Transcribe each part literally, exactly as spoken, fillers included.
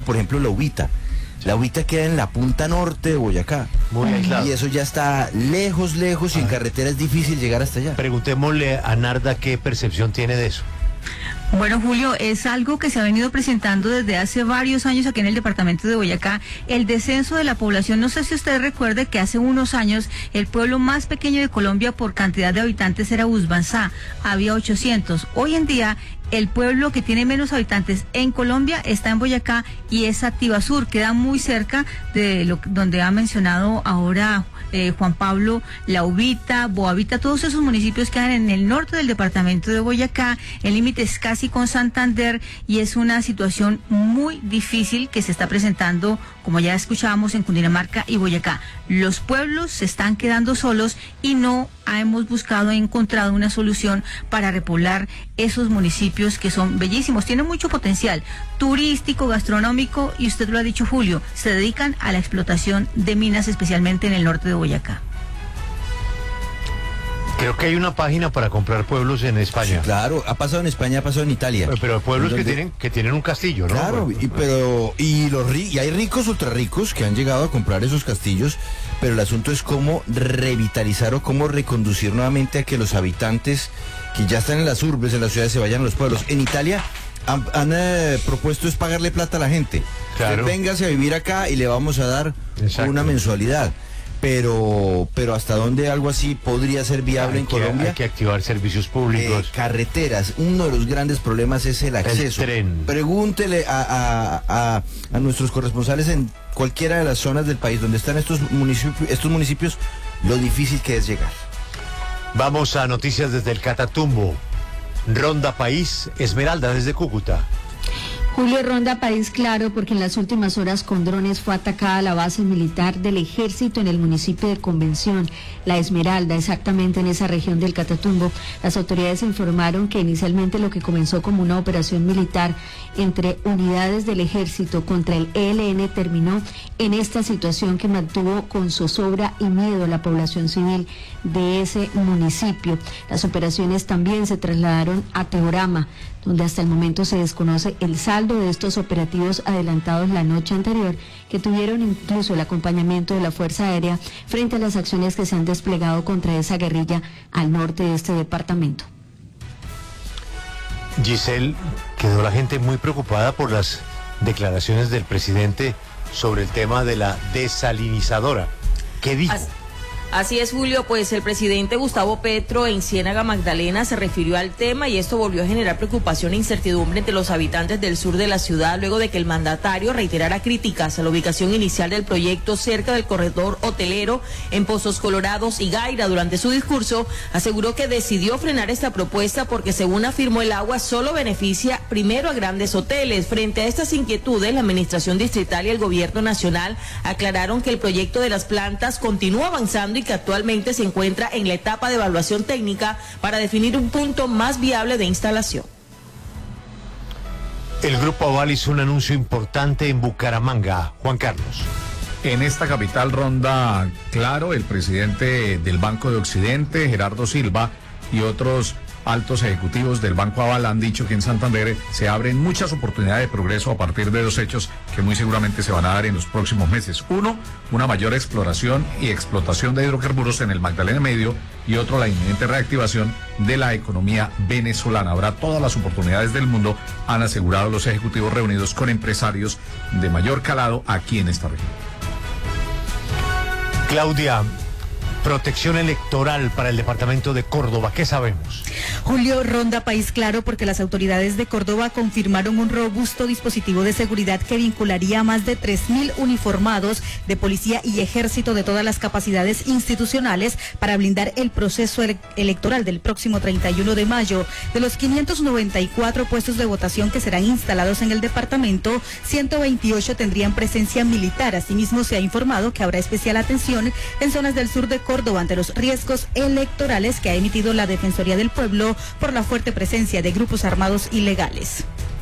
por ejemplo, la Ubita. La Ubita queda en la punta norte de Boyacá. Muy aislado. Y eso ya está lejos, lejos, y en carretera es difícil llegar hasta allá. Preguntémosle a Narda qué percepción tiene de eso. Bueno, Julio, es algo que se ha venido presentando desde hace varios años aquí en el departamento de Boyacá, el descenso de la población. No sé si usted recuerde que hace unos años el pueblo más pequeño de Colombia por cantidad de habitantes era Busbanzá, había ochocientos. Hoy en día el pueblo que tiene menos habitantes en Colombia está en Boyacá y es Activasur, queda muy cerca de lo donde ha mencionado ahora eh, Juan Pablo, La Ubita, Boavita, todos esos municipios quedan en el norte del departamento de Boyacá, el límite es casi con Santander y es una situación muy difícil que se está presentando, como ya escuchábamos, en Cundinamarca y Boyacá. Los pueblos se están quedando solos y no hemos buscado, encontrado una solución para repoblar esos municipios que son bellísimos, tienen mucho potencial turístico, gastronómico y usted lo ha dicho, Julio, se dedican a la explotación de minas, especialmente en el norte de Boyacá. Creo que hay una página para comprar pueblos en España. Sí, claro, ha pasado en España, ha pasado en Italia. Pero, pero pueblos donde... que tienen que tienen un castillo, ¿no? Claro, y, pero y los y hay ricos, ultra ricos que han llegado a comprar esos castillos, pero el asunto es cómo revitalizar o cómo reconducir nuevamente a que los habitantes que ya están en las urbes, en las ciudades, se vayan a los pueblos. En Italia han, han eh, propuesto es pagarle plata a la gente. Claro. Usted véngase a vivir acá y le vamos a dar Exacto. una mensualidad. Pero pero hasta dónde algo así podría ser viable hay en que, Colombia. Hay que activar servicios públicos. Eh, carreteras, uno de los grandes problemas es el acceso. El tren. Pregúntele a, a, a, a nuestros corresponsales en cualquiera de las zonas del país donde están estos municipios, estos municipios, lo difícil que es llegar. Vamos a noticias desde el Catatumbo. Ronda País, Esmeralda desde Cúcuta. Julio, ronda país claro porque en las últimas horas con drones fue atacada la base militar del ejército en el municipio de Convención, La Esmeralda, exactamente en esa región del Catatumbo. Las autoridades informaron que inicialmente lo que comenzó como una operación militar entre unidades del ejército contra el E L N terminó en esta situación que mantuvo con zozobra y miedo a la población civil de ese municipio. Las operaciones también se trasladaron a Teorama, donde hasta el momento se desconoce el saldo de estos operativos adelantados la noche anterior, que tuvieron incluso el acompañamiento de la Fuerza Aérea frente a las acciones que se han desplegado contra esa guerrilla al norte de este departamento. Giselle, quedó la gente muy preocupada por las declaraciones del presidente sobre el tema de la desalinizadora. ¿Qué dijo? As Así es, Julio, pues el presidente Gustavo Petro en Ciénaga Magdalena se refirió al tema y esto volvió a generar preocupación e incertidumbre entre los habitantes del sur de la ciudad luego de que el mandatario reiterara críticas a la ubicación inicial del proyecto cerca del corredor hotelero en Pozos Colorados y Gaira. Durante su discurso aseguró que decidió frenar esta propuesta porque, según afirmó, el agua solo beneficia primero a grandes hoteles. Frente a estas inquietudes, la administración distrital y el gobierno nacional aclararon que el proyecto de las plantas continúa avanzando y que actualmente se encuentra en la etapa de evaluación técnica para definir un punto más viable de instalación. El Grupo Aval hizo un anuncio importante en Bucaramanga. Juan Carlos. En esta capital ronda claro el presidente del Banco de Occidente, Gerardo Silva, y otros altos ejecutivos del Banco Aval han dicho que en Santander se abren muchas oportunidades de progreso a partir de dos hechos que muy seguramente se van a dar en los próximos meses. Uno, una mayor exploración y explotación de hidrocarburos en el Magdalena Medio, y otro, la inminente reactivación de la economía venezolana. Habrá todas las oportunidades del mundo, han asegurado los ejecutivos reunidos con empresarios de mayor calado aquí en esta región. Claudia, protección electoral para el departamento de Córdoba, ¿qué sabemos? Julio, ronda país claro porque las autoridades de Córdoba confirmaron un robusto dispositivo de seguridad que vincularía a más de tres mil uniformados de policía y ejército de todas las capacidades institucionales para blindar el proceso ele- electoral del próximo treinta y uno de mayo. De los quinientos noventa y cuatro puestos de votación que serán instalados en el departamento, ciento veintiocho tendrían presencia militar. Asimismo, se ha informado que habrá especial atención en zonas del sur de Córdoba ante los riesgos electorales que ha emitido la Defensoría del Pueblo por la fuerte presencia de grupos armados ilegales.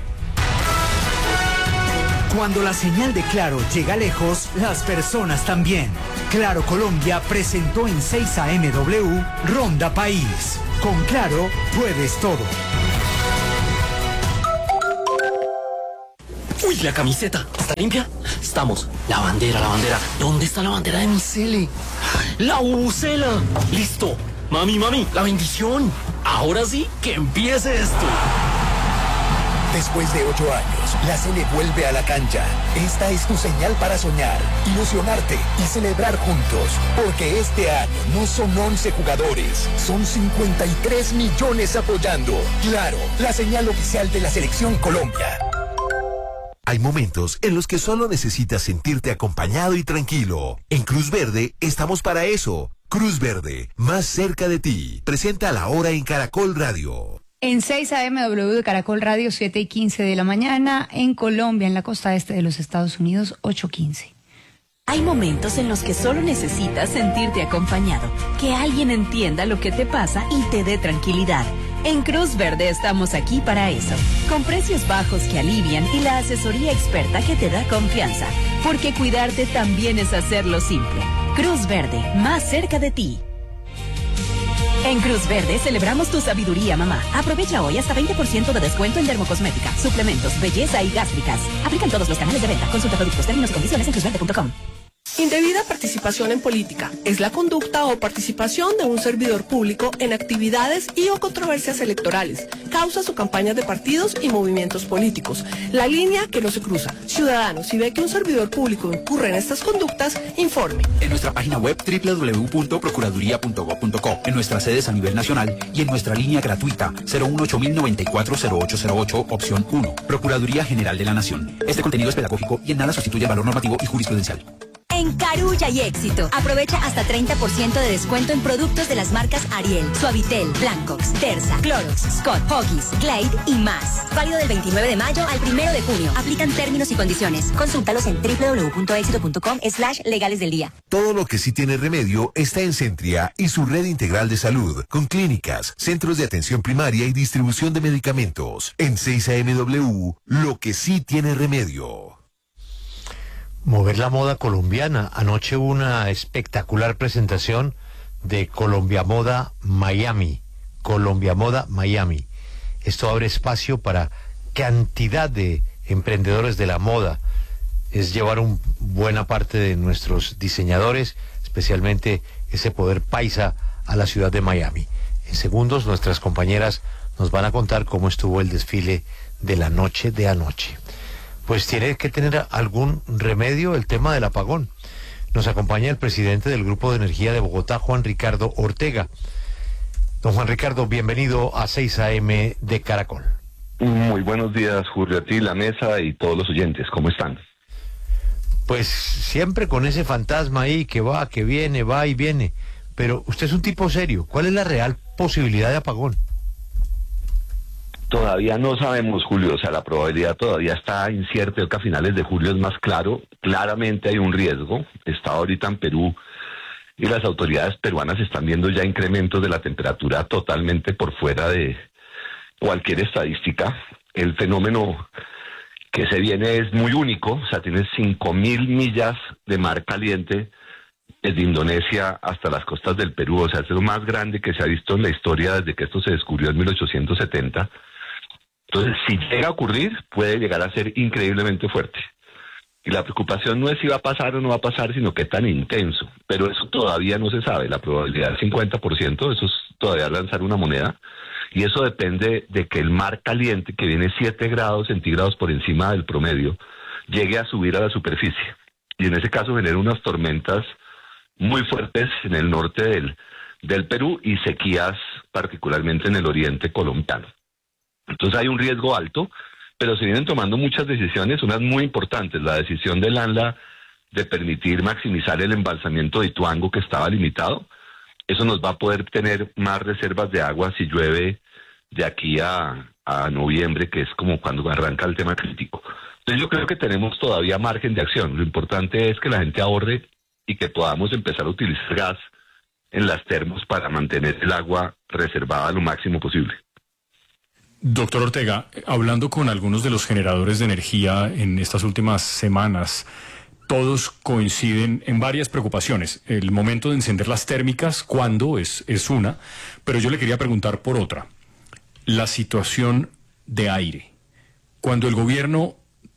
Cuando la señal de Claro llega lejos, las personas también. Claro Colombia presentó en seis A M W Ronda País. Con Claro puedes todo. Uy, la camiseta. ¿Está limpia? Estamos. La bandera, la bandera. ¿Dónde está la bandera de mi cele? La bubucela. Listo. Mami, mami, la bendición. Ahora sí, que empiece esto. Después de ocho años, la Sele vuelve a la cancha. Esta es tu señal para soñar, ilusionarte y celebrar juntos. Porque este año no son once jugadores, son cincuenta y tres millones apoyando. Claro, la señal oficial de la Selección Colombia. Hay momentos en los que solo necesitas sentirte acompañado y tranquilo. En Cruz Verde estamos para eso. Cruz Verde, más cerca de ti. Presenta La Hora en Caracol Radio. En seis A M W de Caracol Radio, siete y quince de la mañana. En Colombia, en la costa este de los Estados Unidos, ocho quince. Hay momentos en los que solo necesitas sentirte acompañado, que alguien entienda lo que te pasa y te dé tranquilidad. En Cruz Verde estamos aquí para eso, con precios bajos que alivian y la asesoría experta que te da confianza, porque cuidarte también es hacerlo simple. Cruz Verde, más cerca de ti. En Cruz Verde celebramos tu sabiduría, mamá. Aprovecha hoy hasta veinte por ciento de descuento en dermocosmética, suplementos, belleza y gástricas. Aplican todos los canales de venta. Consulta productos, términos y condiciones en cruz verde punto com. Indebida participación en política es la conducta o participación de un servidor público en actividades y o controversias electorales, causas o campañas de partidos y movimientos políticos. La línea que no se cruza. Ciudadano, si ve que un servidor público incurre en estas conductas, informe. En nuestra página web doble u doble u doble u punto procuraduría punto gob punto co, en nuestras sedes a nivel nacional y en nuestra línea gratuita cero uno ocho mil noventa y cuatro cero ocho cero ocho, opción uno. Procuraduría General de la Nación. Este contenido es pedagógico y en nada sustituye el valor normativo y jurisprudencial. En Carulla y Éxito, aprovecha hasta treinta por ciento de descuento en productos de las marcas Ariel, Suavitel, Blancox, Terza, Clorox, Scott, Huggies, Glade y más. Válido del veintinueve de mayo al primero de junio. Aplican términos y condiciones. Consúltalos en doble u doble u doble u punto éxito punto com slash legales del día. Todo lo que sí tiene remedio está en Centria y su red integral de salud, con clínicas, centros de atención primaria y distribución de medicamentos. En seis A M W, lo que sí tiene remedio. Mover la moda colombiana. Anoche hubo una espectacular presentación de Colombia Moda Miami. Colombia Moda Miami. Esto abre espacio para cantidad de emprendedores de la moda. Es llevar un buena parte de nuestros diseñadores, especialmente ese poder paisa, a la ciudad de Miami. En segundos nuestras compañeras nos van a contar cómo estuvo el desfile de la noche de anoche. Pues tiene que tener algún remedio el tema del apagón. Nos acompaña el presidente del Grupo de Energía de Bogotá, Juan Ricardo Ortega. Don Juan Ricardo, bienvenido a seis A M de Caracol. Muy buenos días, Julio, a ti, la mesa y todos los oyentes. ¿Cómo están? Pues siempre con ese fantasma ahí que va, que viene, va y viene. Pero usted es un tipo serio. ¿Cuál es la real posibilidad de apagón? Todavía no sabemos, Julio, o sea, la probabilidad todavía está incierta, creo que a finales de julio es más claro. Claramente hay un riesgo, está ahorita en Perú y las autoridades peruanas están viendo ya incrementos de la temperatura totalmente por fuera de cualquier estadística. El fenómeno que se viene es muy único, o sea, tiene cinco mil millas de mar caliente desde Indonesia hasta las costas del Perú, o sea, es lo más grande que se ha visto en la historia desde que esto se descubrió en mil ochocientos setenta. Entonces, si llega a ocurrir, puede llegar a ser increíblemente fuerte. Y la preocupación no es si va a pasar o no va a pasar, sino qué tan intenso. Pero eso todavía no se sabe. La probabilidad es cincuenta por ciento, eso es todavía lanzar una moneda. Y eso depende de que el mar caliente, que viene siete grados centígrados por encima del promedio, llegue a subir a la superficie. Y en ese caso genera unas tormentas muy fuertes en el norte del, del Perú y sequías particularmente en el oriente colombiano. Entonces hay un riesgo alto, pero se vienen tomando muchas decisiones, unas muy importantes. La decisión del ANLA de permitir maximizar el embalsamiento de Ituango, que estaba limitado. Eso nos va a poder tener más reservas de agua si llueve de aquí a, a noviembre, que es como cuando arranca el tema crítico. Entonces yo creo que tenemos todavía margen de acción. Lo importante es que la gente ahorre y que podamos empezar a utilizar gas en las termos para mantener el agua reservada lo máximo posible. Doctor Ortega, hablando con algunos de los generadores de energía en estas últimas semanas, todos coinciden en varias preocupaciones. El momento de encender las térmicas, ¿cuándo? Es, es una, pero yo le quería preguntar por otra. La situación de aire. Cuando el gobierno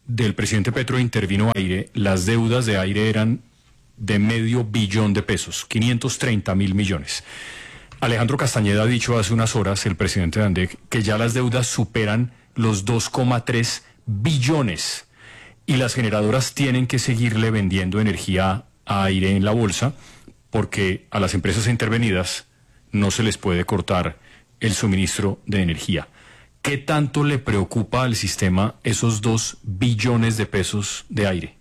del presidente Petro intervino Aire, las deudas de Aire eran de medio billón de pesos, quinientos treinta mil millones. Alejandro Castañeda ha dicho hace unas horas, el presidente de ANDEC, que ya las deudas superan los dos coma tres billones y las generadoras tienen que seguirle vendiendo energía a Aire en la bolsa porque a las empresas intervenidas no se les puede cortar el suministro de energía. ¿Qué tanto le preocupa al sistema esos dos billones de pesos de Aire?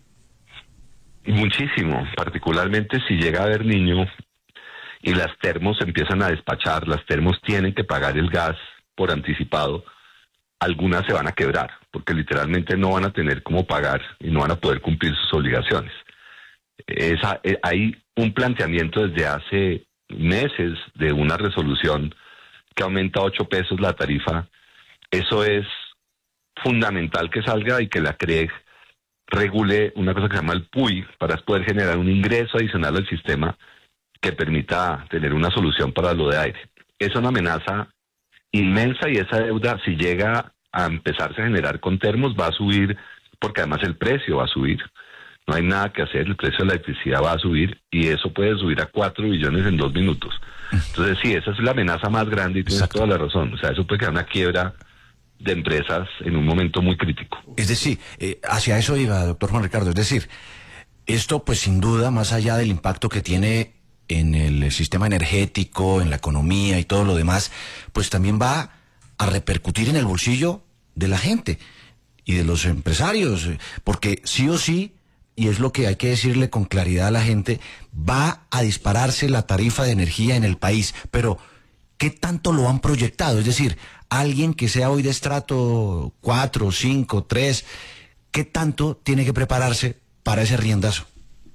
Muchísimo, particularmente si llega a haber niño y las termos empiezan a despachar, las termos tienen que pagar el gas por anticipado, algunas se van a quebrar, porque literalmente no van a tener cómo pagar y no van a poder cumplir sus obligaciones. Esa, eh, hay un planteamiento desde hace meses de una resolución que aumenta a ocho pesos la tarifa. Eso es fundamental que salga y que la C R E G regule una cosa que se llama el P U I para poder generar un ingreso adicional al sistema que permita tener una solución para lo de Aire. Es una amenaza inmensa y esa deuda, si llega a empezarse a generar con termos, va a subir, porque además el precio va a subir. No hay nada que hacer, el precio de la electricidad va a subir y eso puede subir a cuatro billones en dos minutos. Entonces sí, esa es la amenaza más grande y tienes toda la razón. O sea, eso puede crear una quiebra de empresas en un momento muy crítico. Es decir, eh, hacia eso iba, doctor Juan Ricardo, es decir, esto pues sin duda, más allá del impacto que tiene en el sistema energético, en la economía y todo lo demás, pues también va a repercutir en el bolsillo de la gente y de los empresarios, porque sí o sí, y es lo que hay que decirle con claridad a la gente, va a dispararse la tarifa de energía en el país, pero ¿qué tanto lo han proyectado? Es decir, alguien que sea hoy de estrato cuatro, cinco, tres, ¿qué tanto tiene que prepararse para ese riendazo?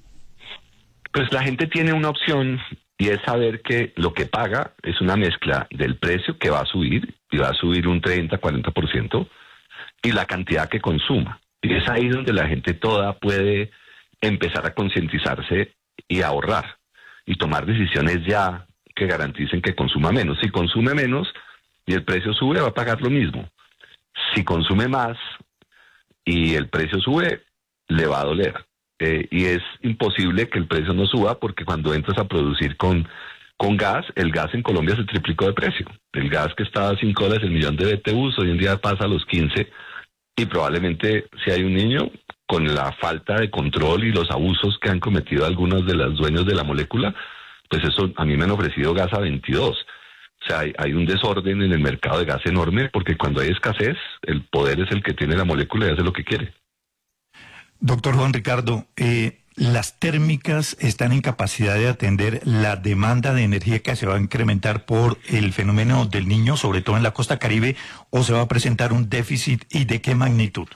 Pues la gente tiene una opción y es saber que lo que paga es una mezcla del precio que va a subir, y va a subir un treinta, cuarenta por ciento, y la cantidad que consuma. Y es ahí donde la gente toda puede empezar a concientizarse y ahorrar, y tomar decisiones ya que garanticen que consuma menos. Si consume menos y el precio sube, va a pagar lo mismo. Si consume más y el precio sube, le va a doler. Eh, y es imposible que el precio no suba porque cuando entras a producir con, con gas, el gas en Colombia se triplicó de precio. El gas que estaba a cinco dólares el millón de B T Us, hoy en día pasa a los quince, y probablemente si hay un niño, con la falta de control y los abusos que han cometido algunos de los dueños de la molécula, pues eso, a mí me han ofrecido gas a veintidós. O sea, hay, hay un desorden en el mercado de gas enorme porque cuando hay escasez, el poder es el que tiene la molécula y hace lo que quiere. Doctor Juan Ricardo, eh, ¿las térmicas están en capacidad de atender la demanda de energía que se va a incrementar por el fenómeno del Niño, sobre todo en la costa Caribe, o se va a presentar un déficit y de qué magnitud?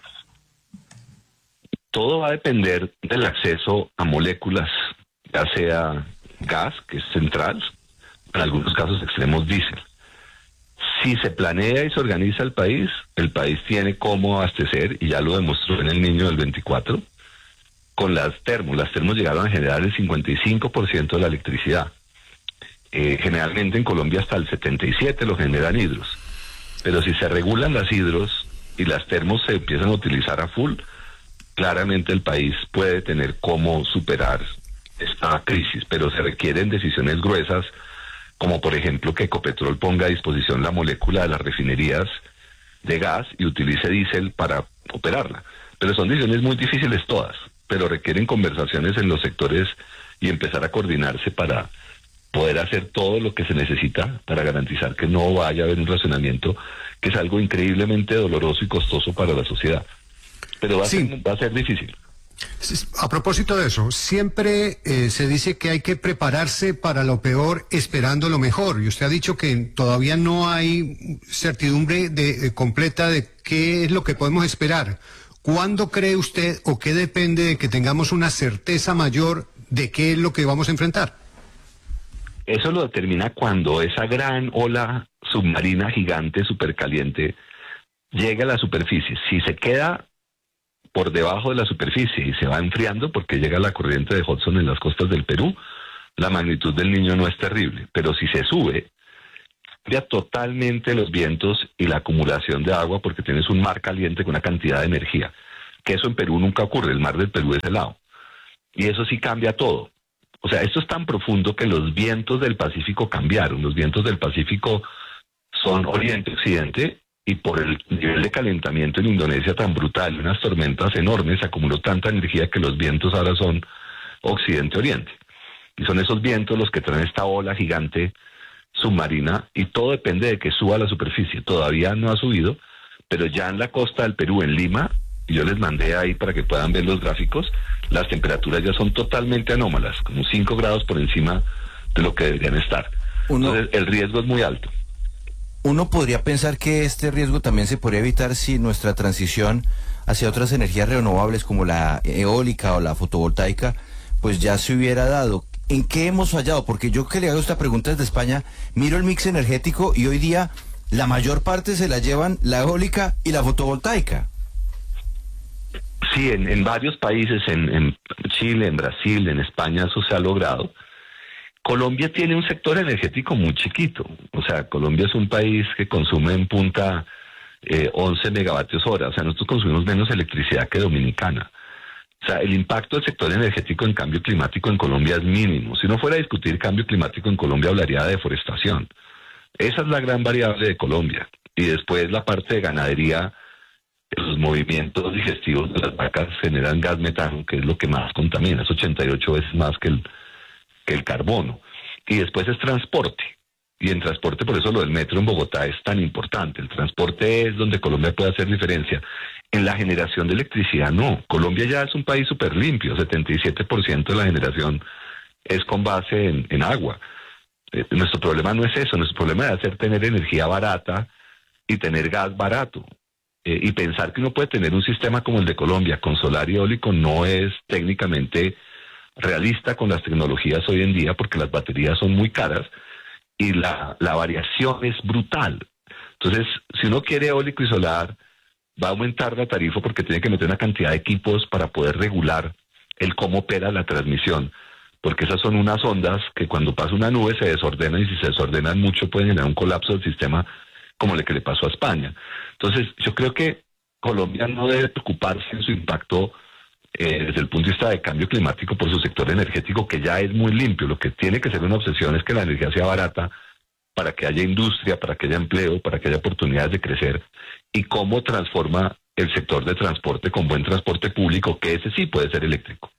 Todo va a depender del acceso a moléculas, ya sea gas, que es central, en algunos casos extremos diésel. Si se planea y se organiza el país, el país tiene cómo abastecer, y ya lo demostró en el Niño del veinticuatro, con las termos. Las termos llegaron a generar el cincuenta y cinco por ciento de la electricidad. Eh, generalmente en Colombia hasta el setenta y siete por ciento lo generan hidros. Pero si se regulan las hidros y las termos se empiezan a utilizar a full, claramente el país puede tener cómo superar esta crisis, pero se requieren decisiones gruesas, como por ejemplo que Ecopetrol ponga a disposición la molécula de las refinerías de gas y utilice diésel para operarla. Pero son decisiones muy difíciles todas, pero requieren conversaciones en los sectores y empezar a coordinarse para poder hacer todo lo que se necesita para garantizar que no vaya a haber un racionamiento, que es algo increíblemente doloroso y costoso para la sociedad. Pero va a, sí. ser, va a ser difícil. A propósito de eso, siempre eh, se dice que hay que prepararse para lo peor esperando lo mejor. Y usted ha dicho que todavía no hay certidumbre de, de, completa de qué es lo que podemos esperar. ¿Cuándo cree usted o qué depende de que tengamos una certeza mayor de qué es lo que vamos a enfrentar? Eso lo determina cuando esa gran ola submarina gigante, supercaliente, llega a la superficie. Si se queda por debajo de la superficie y se va enfriando porque llega la corriente de Hudson en las costas del Perú, la magnitud del Niño no es terrible. Pero si se sube, cambia totalmente los vientos y la acumulación de agua porque tienes un mar caliente con una cantidad de energía. que eso en Perú nunca ocurre, el mar del Perú es helado. Y eso sí cambia todo. O sea, esto es tan profundo que los vientos del Pacífico cambiaron. Los vientos del Pacífico son oriente-occidente, y por el nivel de calentamiento en Indonesia tan brutal, unas tormentas enormes, se acumuló tanta energía que los vientos ahora son occidente-oriente. Y son esos vientos los que traen esta ola gigante submarina, y todo depende de que suba a la superficie. Todavía no ha subido, pero ya en la costa del Perú, en Lima, y yo les mandé ahí para que puedan ver los gráficos, las temperaturas ya son totalmente anómalas, como cinco grados por encima de lo que deberían estar. Uno, Entonces el riesgo es muy alto. Uno podría pensar que este riesgo también se podría evitar si nuestra transición hacia otras energías renovables como la eólica o la fotovoltaica pues ya se hubiera dado. ¿En qué hemos fallado? Porque yo que le hago esta pregunta desde España, miro el mix energético y hoy día la mayor parte se la llevan la eólica y la fotovoltaica. Sí, en, en varios países, en, en Chile, en Brasil, en España, eso se ha logrado. Colombia tiene un sector energético muy chiquito. O sea, Colombia es un país que consume en punta eh, once megavatios hora. O sea, nosotros consumimos menos electricidad que Dominicana. O sea, el impacto del sector energético en cambio climático en Colombia es mínimo. Si no fuera a discutir cambio climático en Colombia, hablaría de deforestación. Esa es la gran variable de Colombia. Y después la parte de ganadería, los movimientos digestivos de las vacas generan gas metano, que es lo que más contamina. Es ochenta y ocho veces más que el, que el carbono. Y después es transporte. Y en transporte, por eso lo del metro en Bogotá es tan importante. El transporte es donde Colombia puede hacer diferencia. En la generación de electricidad, no. Colombia ya es un país súper limpio. setenta y siete por ciento de la generación es con base en, en agua. Eh, nuestro problema no es eso. Nuestro problema es hacer tener energía barata y tener gas barato. Eh, y pensar que uno puede tener un sistema como el de Colombia con solar y eólico no es técnicamente realista con las tecnologías hoy en día, porque las baterías son muy caras y la, la variación es brutal. Entonces, si uno quiere eólico y solar, va a aumentar la tarifa porque tiene que meter una cantidad de equipos para poder regular el cómo opera la transmisión, porque esas son unas ondas que cuando pasa una nube se desordenan, y si se desordenan mucho pueden generar un colapso del sistema como el que le pasó a España. Entonces, yo creo que Colombia no debe preocuparse en su impacto eh, desde el punto de vista de cambio climático por su sector energético, que ya es muy limpio. Lo que tiene que ser una obsesión es que la energía sea barata para que haya industria, para que haya empleo, para que haya oportunidades de crecer, y cómo transforma el sector de transporte con buen transporte público, que ese sí puede ser eléctrico.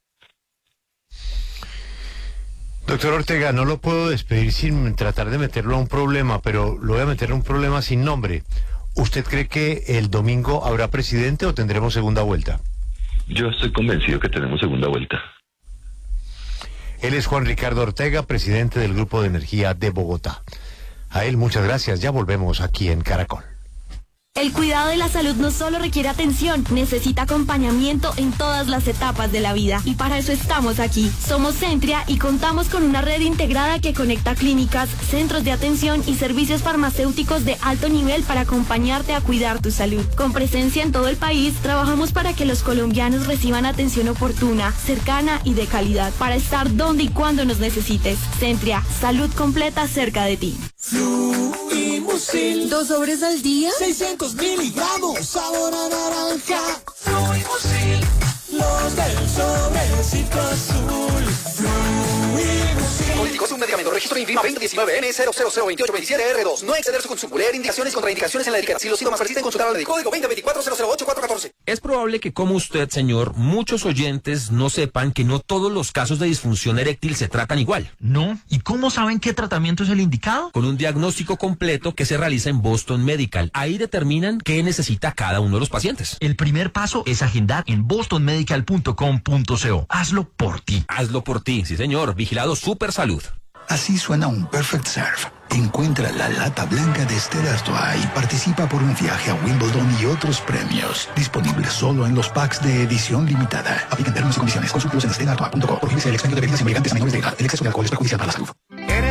Doctor Ortega, no lo puedo despedir sin tratar de meterlo a un problema, pero lo voy a meter a un problema sin nombre. ¿Usted cree que el domingo habrá presidente o tendremos segunda vuelta? Yo estoy convencido que tenemos segunda vuelta. Él es Juan Ricardo Ortega, presidente del Grupo de Energía de Bogotá. A él muchas gracias, ya volvemos aquí en Caracol. El cuidado de la salud no solo requiere atención, necesita acompañamiento en todas las etapas de la vida. Y para eso estamos aquí. Somos Centria y contamos con una red integrada que conecta clínicas, centros de atención y servicios farmacéuticos de alto nivel para acompañarte a cuidar tu salud. Con presencia en todo el país, trabajamos para que los colombianos reciban atención oportuna, cercana y de calidad, para estar donde y cuando nos necesites. Centria, salud completa cerca de ti. Fluimucil. ¿Dos sobres al día? seiscientos miligramos, sabor a naranja. Fluimucil. Los del sobrecito azul. Fluimucil. Políticos, un medicamento. Registro INVIMA veinte diecinueve N cero cero cero veintiocho veintisiete R dos. No exceder su consumo. Leer indicaciones y contraindicaciones en la etiqueta. Si los síntomas persisten, consultar al médico. Código veinte veinticuatro cero cero ocho cuatro catorce. Es probable que, como usted, señor, muchos oyentes no sepan que no todos los casos de disfunción eréctil se tratan igual. No. ¿Y cómo saben qué tratamiento es el indicado? Con un diagnóstico completo que se realiza en Boston Medical. Ahí determinan qué necesita cada uno de los pacientes. El primer paso es agendar en boston medical punto com punto co. Hazlo por ti. Hazlo por ti, sí señor. Vigilado Super Salud. Así suena un Perfect Serve. Encuentra la lata blanca de Stella Artois y participa por un viaje a Wimbledon y otros premios. Disponible solo en los packs de edición limitada. Aplican términos y condiciones. Consúltalos en stella artois punto com. Prohíbese el expendio de bebidas embriagantes a menores de edad. El exceso de alcohol es perjudicial para la salud.